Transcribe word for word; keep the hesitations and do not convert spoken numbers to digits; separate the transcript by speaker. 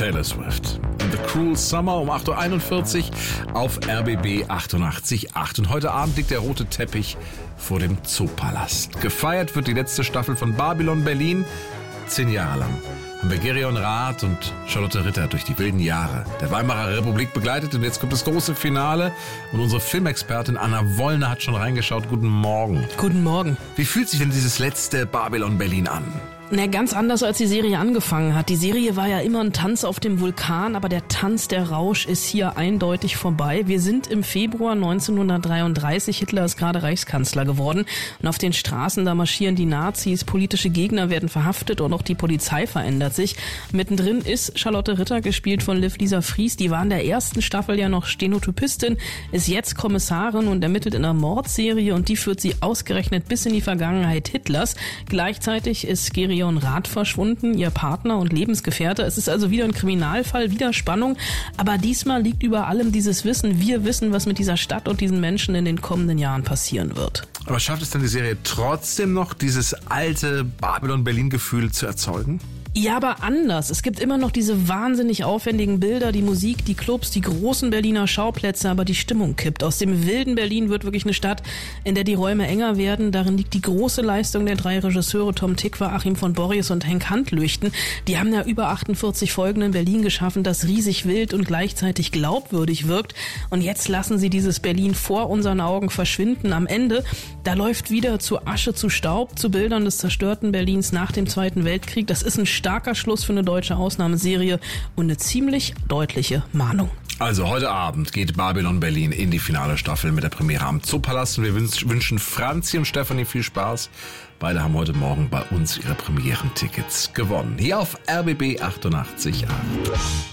Speaker 1: Taylor Swift. The Cruel Summer um acht Uhr einundvierzig auf R B B achtundachtzig Komma acht. Und heute Abend liegt der rote Teppich vor dem Zoopalast. Gefeiert wird die letzte Staffel von Babylon Berlin. Zehn Jahre lang haben wir Gerion Rath und Charlotte Ritter durch die wilden Jahre der Weimarer Republik begleitet. Und jetzt kommt das große Finale. Und unsere Filmexpertin Anna Wollner hat schon reingeschaut. Guten Morgen.
Speaker 2: Guten Morgen.
Speaker 1: Wie fühlt sich denn dieses letzte Babylon Berlin an?
Speaker 2: Na, ganz anders, als die Serie angefangen hat. Die Serie war ja immer ein Tanz auf dem Vulkan, aber der Tanz, der Rausch ist hier eindeutig vorbei. Wir sind im Februar neunzehnhundertdreiunddreißig. Hitler ist gerade Reichskanzler geworden. Und auf den Straßen, da marschieren die Nazis, politische Gegner werden verhaftet und auch die Polizei verändert sich. Mittendrin ist Charlotte Ritter, gespielt von Liv-Lisa Fries. Die war in der ersten Staffel ja noch Stenotypistin, ist jetzt Kommissarin und ermittelt in einer Mordserie, und die führt sie ausgerechnet bis in die Vergangenheit Hitlers. Gleichzeitig ist Gerion Rath verschwunden, ihr Partner und Lebensgefährte. Es ist also wieder ein Kriminalfall, wieder Spannung, aber diesmal liegt über allem dieses Wissen. Wir wissen, was mit dieser Stadt und diesen Menschen in den kommenden Jahren passieren wird.
Speaker 1: Aber schafft es dann die Serie trotzdem noch, dieses alte Babylon-Berlin-Gefühl zu erzeugen?
Speaker 2: Ja, aber anders. Es gibt immer noch diese wahnsinnig aufwendigen Bilder, die Musik, die Clubs, die großen Berliner Schauplätze, aber die Stimmung kippt. Aus dem wilden Berlin wird wirklich eine Stadt, in der die Räume enger werden. Darin liegt die große Leistung der drei Regisseure Tom Tykwer, Achim von Borries und Henk Handlüchten. Die haben ja über achtundvierzig Folgen in Berlin geschaffen, das riesig wild und gleichzeitig glaubwürdig wirkt. Und jetzt lassen sie dieses Berlin vor unseren Augen verschwinden. Am Ende, da läuft wieder zu Asche, zu Staub, zu Bildern des zerstörten Berlins nach dem Zweiten Weltkrieg. Das ist ein starker Schluss für eine deutsche Ausnahmeserie und eine ziemlich deutliche Mahnung.
Speaker 1: Also heute Abend geht Babylon Berlin in die finale Staffel mit der Premiere am Zoopalast. Und wir wünschen Franzi und Stefanie viel Spaß. Beide haben heute Morgen bei uns ihre Premierentickets gewonnen. Hier auf R B B achtundachtzig Komma acht.